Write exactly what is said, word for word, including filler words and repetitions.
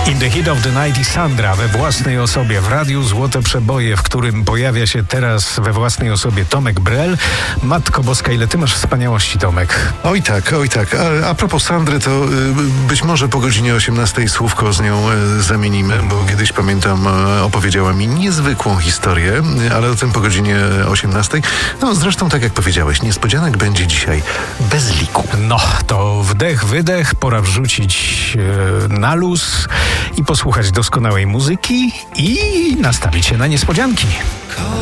In the Heat of the Night i Sandra we własnej osobie w Radiu Złote Przeboje, w którym pojawia się teraz we własnej osobie Tomek Brel. Matko Boska, ile ty masz wspaniałości, Tomek. Oj tak, oj tak. A, a propos Sandry, to y, być może po godzinie osiemnastej słówko z nią y, zamienimy, bo kiedyś pamiętam, y, opowiedziała mi niezwykłą historię, y, ale o tym po godzinie osiemnastej. No zresztą tak jak powiedziałeś, niespodzianek będzie dzisiaj bez liku. No, to wdech, wydech, pora wrzucić yy, na luz i posłuchać doskonałej muzyki i nastawić się na niespodzianki.